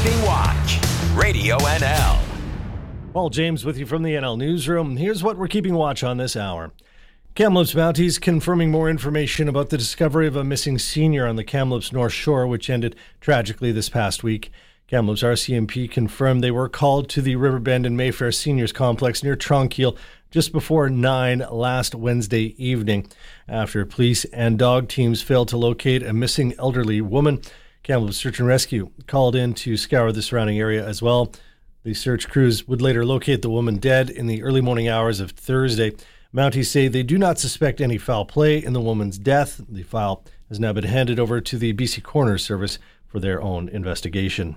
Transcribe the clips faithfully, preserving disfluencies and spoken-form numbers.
Keeping Watch, Radio N L. Paul James with you from the N L Newsroom. Here's what we're keeping watch on this hour. Kamloops Mounties confirming more information about the discovery of a missing senior on the Kamloops North Shore, which ended tragically this past week. Kamloops R C M P confirmed they were called to the Riverbend and Mayfair Seniors Complex near Tronquil just before nine last Wednesday evening. After police and dog teams failed to locate a missing elderly woman, Kamloops Search and Rescue called in to scour the surrounding area as well. The search crews would later locate the woman dead in the early morning hours of Thursday. Mounties say they do not suspect any foul play in the woman's death. The file has now been handed over to the B C Coroner's Service for their own investigation.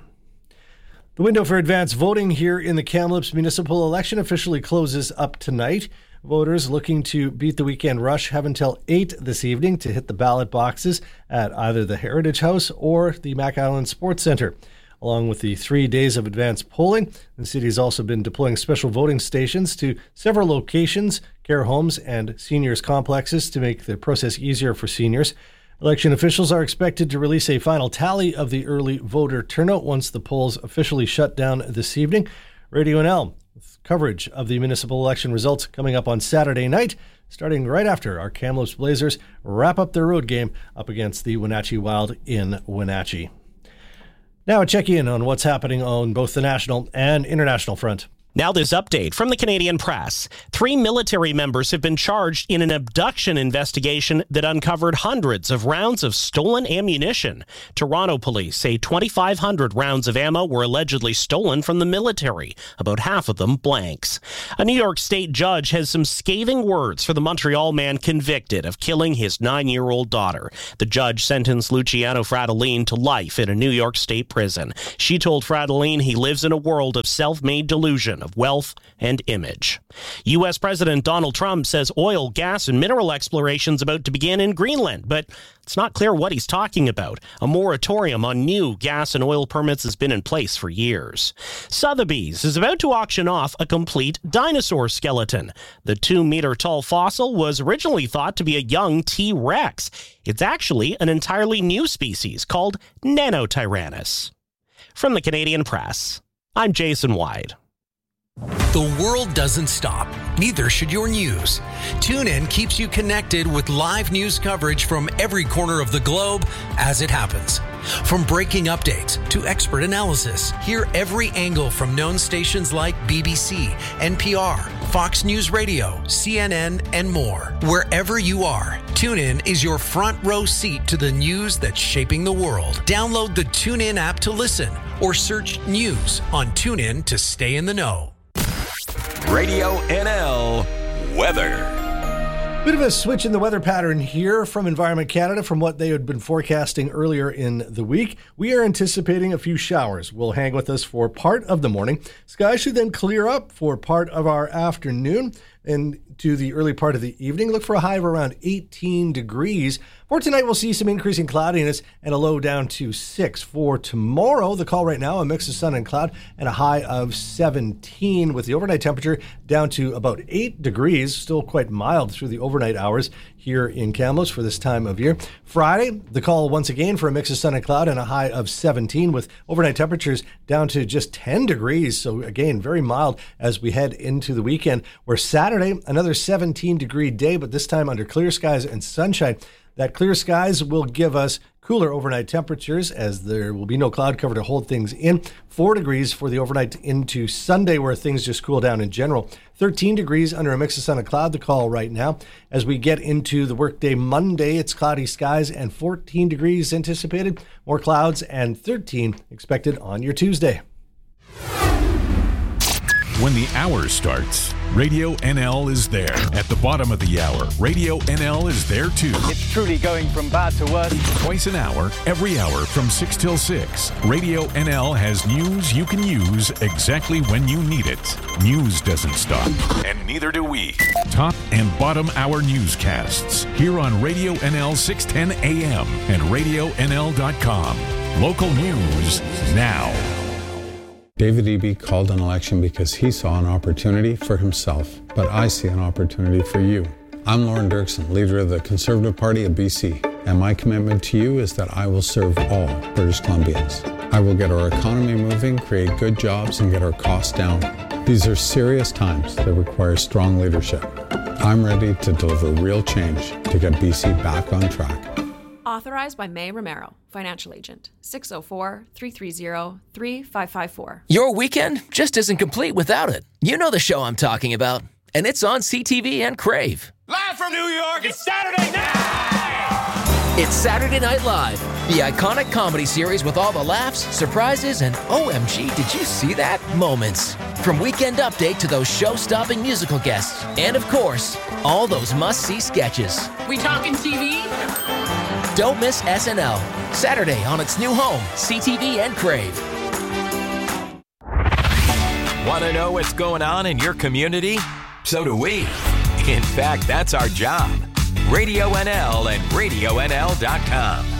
The window for advance voting here in the Kamloops municipal election officially closes up tonight. Voters looking to beat the weekend rush have until eight this evening to hit the ballot boxes at either the Heritage House or the Mac Island Sports Centre. Along with the three days of advance polling, the city has also been deploying special voting stations to several locations, care homes, and seniors complexes to make the process easier for seniors. Election officials are expected to release a final tally of the early voter turnout once the polls officially shut down this evening. Radio N L with coverage of the municipal election results coming up on Saturday night, starting right after our Kamloops Blazers wrap up their road game up against the Wenatchee Wild in Wenatchee. Now a check-in on what's happening on both the national and international front. Now this update from the Canadian Press. Three military members have been charged in an abduction investigation that uncovered hundreds of rounds of stolen ammunition. Toronto police say twenty-five hundred rounds of ammo were allegedly stolen from the military, about half of them blanks. A New York State judge has some scathing words for the Montreal man convicted of killing his nine-year-old daughter. The judge sentenced Luciano Fratellin to life in a New York State prison. She told Fratellin he lives in a world of self-made delusion of wealth and image. U S President Donald Trump says oil, gas, and mineral exploration is about to begin in Greenland, but it's not clear what he's talking about. A moratorium on new gas and oil permits has been in place for years. Sotheby's is about to auction off a complete dinosaur skeleton. The two-meter-tall fossil was originally thought to be a young T-Rex. It's actually an entirely new species called Nanotyrannus. From the Canadian Press, I'm Jason Wyde. The world doesn't stop. Neither should your news. TuneIn keeps you connected with live news coverage from every corner of the globe as it happens. From breaking updates to expert analysis, hear every angle from known stations like B B C, N P R, Fox News Radio, C N N, and more. Wherever you are, TuneIn is your front row seat to the news that's shaping the world. Download the TuneIn app to listen or search news on TuneIn to stay in the know. Radio N L weather. Bit of a switch in the weather pattern here from Environment Canada from what they had been forecasting earlier in the week. We are anticipating a few showers will hang with us for part of the morning. Skies should then clear up for part of our afternoon and to the early part of the evening. Look for a high of around eighteen degrees. For tonight, we'll see some increasing cloudiness and a low down to six. For tomorrow, the call right now, a mix of sun and cloud and a high of seventeen with the overnight temperature down to about eight degrees. Still quite mild through the overnight hours here in Kamloops for this time of year. Friday, the call once again for a mix of sun and cloud and a high of seventeen with overnight temperatures down to just ten degrees. So again, very mild as we head into the weekend. Where Saturday, another seventeen degree day, but this time under clear skies and sunshine. That clear skies will give us cooler overnight temperatures as there will be no cloud cover to hold things in. Four degrees for the overnight into Sunday where things just cool down in general. thirteen degrees under a mix of sun and cloud, the call right now. As we get into the workday Monday, it's cloudy skies and fourteen degrees anticipated. More clouds and thirteen expected on your Tuesday. When the hour starts, Radio N L is there. At the bottom of the hour, Radio N L is there too. It's truly going from bad to worse. Twice an hour, every hour from six till six. Radio N L has news you can use exactly when you need it. News doesn't stop, and neither do we. Top and bottom hour newscasts here on Radio N L six ten A M and radio N L dot com. Local news now. David Eby called an election because he saw an opportunity for himself, but I see an opportunity for you. I'm Lauren Dirksen, leader of the Conservative Party of B C, and my commitment to you is that I will serve all British Columbians. I will get our economy moving, create good jobs, and get our costs down. These are serious times that require strong leadership. I'm ready to deliver real change to get B C back on track. Authorized by May Romero, Financial Agent, six oh four, three three zero, three five five four. Your weekend just isn't complete without it. You know the show I'm talking about, and it's on C T V and Crave. Live from New York, it's Saturday night! It's Saturday Night Live, the iconic comedy series with all the laughs, surprises, and O M G, did you see that? Moments. From Weekend Update to those show-stopping musical guests. And of course, all those must-see sketches. We talking T V? Don't miss S N L. Saturday on its new home, C T V and Crave. Want to know what's going on in your community? So do we. In fact, that's our job. Radio N L and radio N L dot com.